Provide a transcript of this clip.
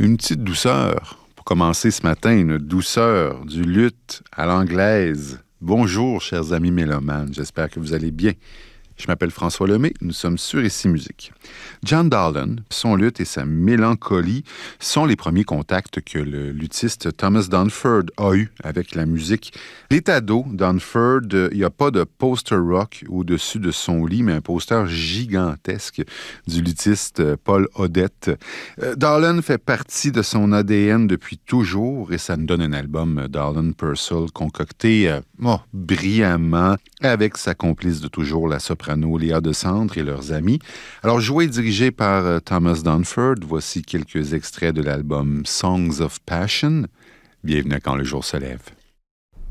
Une petite douceur. Pour commencer ce matin, une douceur du luth à l'anglaise. Bonjour, chers amis mélomanes. J'espère que vous allez bien. Je m'appelle François Lemay. Nous sommes sur Ici Musique. John Dowland, son luth et sa mélancolie sont les premiers contacts que le luthiste Thomas Dunford a eu avec la musique. L'état d'eau, Dunford, il n'y a pas de poster rock au-dessus de son lit, mais un poster gigantesque du luthiste Paul Odette. Dowland fait partie de son ADN depuis toujours et ça nous donne un album Dowland Purcell concocté brillamment avec sa complice de toujours, la soprano Léa Descendre et leurs amis. Alors, joué et dirigé par Thomas Dunford, voici quelques extraits de l'album Songs of Passion. Bienvenue à Quand le jour se lève.